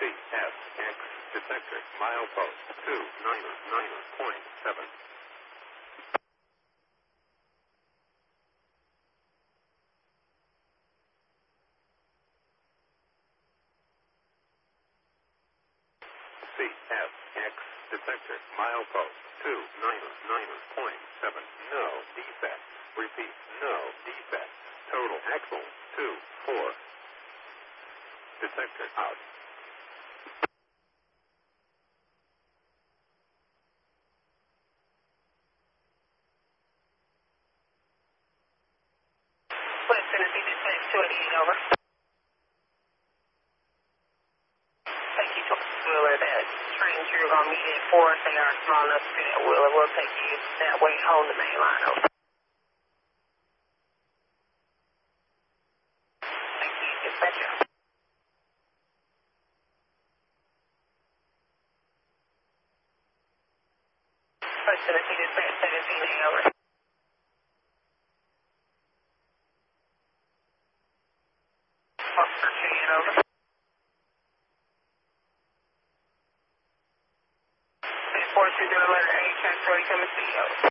CSX detector milepost 299.7. CSX detector milepost 299.7. No defects. Repeat, no defects. Total axle 24. Detector out. West Tennessee dispatch 288 over. Thank you, Wheeler. That trains you're going to meet at 4. They are small enough to fit at Wheeler. We'll take you that way on the main line over. Thank you, dispatcher. West Tennessee dispatch 17 over. Officer 10 over. 420 letter A, track 40 coming to you over.